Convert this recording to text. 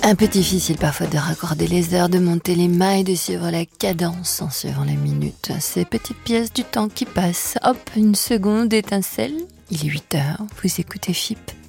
Un peu difficile parfois de raccorder les heures, de monter les mailles, de suivre la cadence en suivant les minutes. Ces petites pièces du temps qui passent. Hop, une seconde étincelle. Il est 8h, vous écoutez FIP.